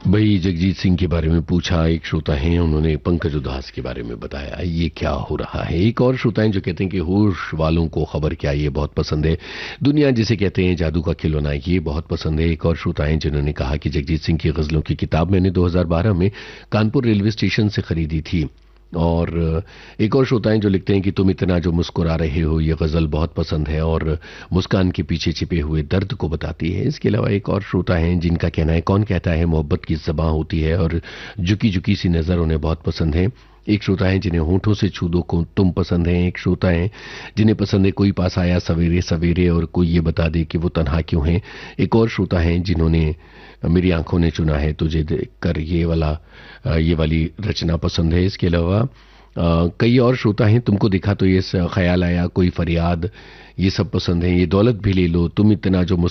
भाई जगजीत सिंह के बारे में पूछा, एक श्रोता हैं उन्होंने पंकज उधास के बारे में बताया ये क्या हो रहा है। एक और श्रोता हैं जो कहते हैं कि होश वालों को खबर क्या ये बहुत पसंद है, दुनिया जिसे कहते हैं जादू का खिलौना ये बहुत पसंद है। एक और श्रोता हैं जिन्होंने कहा कि जगजीत सिंह की गजलों की किताब मैंने 2012 में कानपुर रेलवे स्टेशन से खरीदी थी। और एक और श्रोता हैं जो लिखते हैं कि तुम इतना जो मुस्कुरा रहे हो ये गजल बहुत पसंद है और मुस्कान के पीछे छिपे हुए दर्द को बताती है। इसके अलावा एक और श्रोता हैं जिनका कहना है कौन कहता है मोहब्बत की ज़बां होती है और झुकी झुकी सी नजर उन्हें बहुत पसंद है। एक श्रोता है जिन्हें होठों से छू दो को तुम पसंद है। एक श्रोता है जिन्हें पसंद है कोई पास आया सवेरे सवेरे और कोई ये बता दे कि वो तन्हा क्यों है। एक और श्रोता है जिन्होंने मेरी आंखों ने चुना है तुझे देखकर ये वाली रचना पसंद है। इसके अलावा कई और श्रोता हैं तुमको देखा तो ये ख्याल आया, कोई फरियाद, ये सब पसंद है। ये दौलत भी ले लो, तुम इतना जो